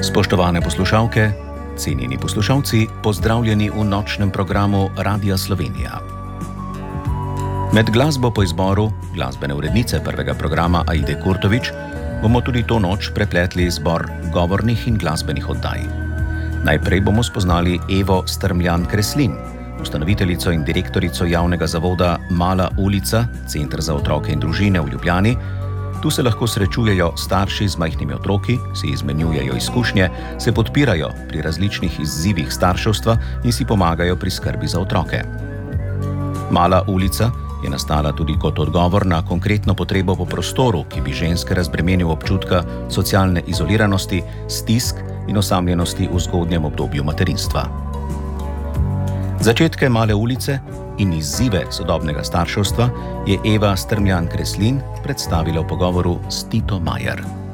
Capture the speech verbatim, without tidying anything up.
Spoštovane poslušalke, cenjeni poslušalci, pozdravljeni v nočnem programu Radia Slovenija. Med glasbo po izboru glasbene urednice prvega programa Aide Kurtovič bomo tudi to noč prepletli zbor govornih in glasbenih oddaj. Najprej bomo spoznali Evo Strmljan-Kreslin, ustanoviteljico in direktorico javnega zavoda Mala ulica, Center za otroke in družine v Ljubljani. Tu se lahko srečujejo starši z majhnimi otroki, si izmenjujejo izkušnje, se podpirajo pri različnih izzivih starševstva in si pomagajo pri skrbi za otroke. Mala ulica je nastala tudi kot odgovor na konkretno potrebo po prostoru, ki bi ženske razbremenil občutka socialne izoliranosti, stisk in osamljenosti v zgodnjem obdobju materinstva. Začetke Male ulice in izzive sodobnega starševstva je Eva Strmljan-Kreslin predstavila v pogovoru s Tito Majer.